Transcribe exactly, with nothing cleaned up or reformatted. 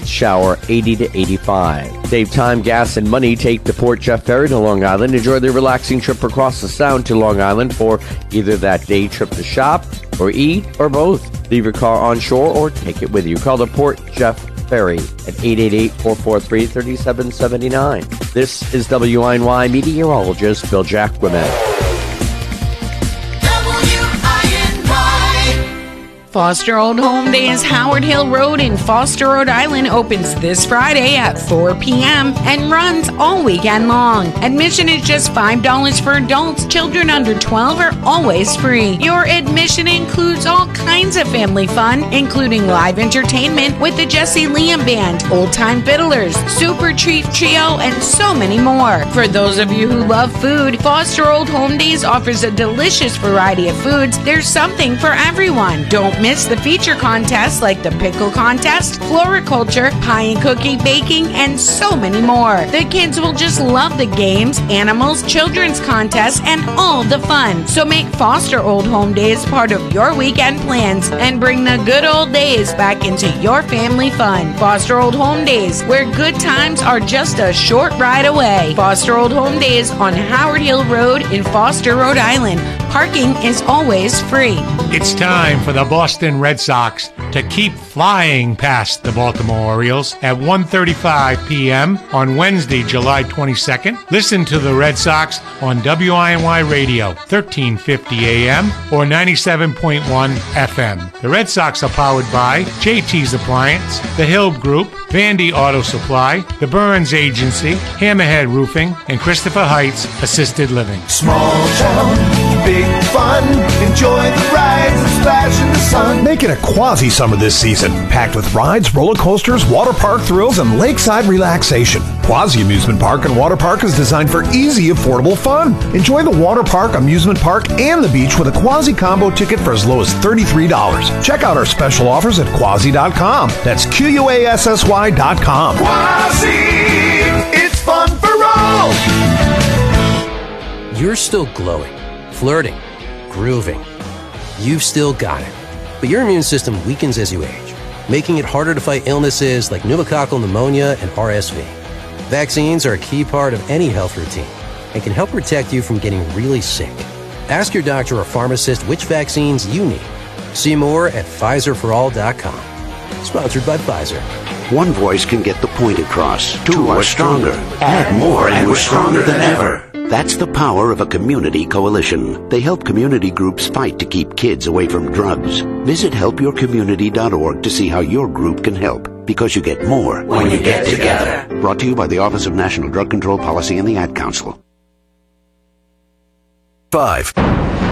shower eighty to eighty-five. Save time, gas, and money. Take the Port Jeff Ferry to Long Island. Enjoy the relaxing trip across the Sound to Long Island for either that day trip to shop or eat or both. Leave your car on shore or take it with you. Call the Port Jeff Ferry at eight eight eight, four four three, three seven seven nine. This is W I N Y meteorologist Bill Jacquemin. Foster Old Home Days Howard Hill Road in Foster, Rhode Island opens this Friday at four p.m. and runs all weekend long. Admission is just five dollars for adults. Children under twelve are always free. Your admission includes all kinds of family fun, including live entertainment with the Jesse Liam Band, Old Time Fiddlers, Super Treat Trio, and so many more. For those of you who love food, Foster Old Home Days offers a delicious variety of foods. There's something for everyone. Don't miss the feature contests like the pickle contest, floriculture, pie and cookie baking, and so many more. The kids will just love the games, animals, children's contests, and all the fun. So make Foster Old Home Days part of your weekend plans and bring the good old days back into your family fun. Foster Old Home Days, where good times are just a short ride away. Foster Old Home Days on Howard Hill Road in Foster, Rhode Island. Parking is always free. It's time for the Boston Red Sox to keep flying past the Baltimore Orioles at one thirty-five p.m. on Wednesday, July twenty-second. Listen to the Red Sox on W I N Y Radio, thirteen fifty a.m. or ninety-seven point one F M. The Red Sox are powered by J T's Appliance, The Hill Group, Vandy Auto Supply, The Burns Agency, Hammerhead Roofing, and Christopher Heights Assisted Living. Small town, big fun. Enjoy the rides and splash in the sun. Make it a quasi summer this season, packed with rides, roller coasters, water park thrills, and lakeside relaxation. Quasi Amusement Park and Water Park is designed for easy, affordable fun. Enjoy the water park, amusement park, and the beach with a Quasi combo ticket for as low as thirty-three dollars. Check out our special offers at quasi dot com. That's Q U A S S Y dot com. Quasi, it's fun for all. You're still glowing, flirting, grooving. You've still got it. But your immune system weakens as you age, making it harder to fight illnesses like pneumococcal pneumonia and R S V. Vaccines are a key part of any health routine and can help protect you from getting really sick. Ask your doctor or pharmacist which vaccines you need. See more at Pfizer for all dot com. Sponsored by Pfizer. One voice can get the point across. Two are stronger. Add more and we're stronger than ever. That's the power of a community coalition. They help community groups fight to keep kids away from drugs. Visit help your community dot org to see how your group can help, because you get more when you get together. Brought to you by the Office of National Drug Control Policy and the Ad Council. Five.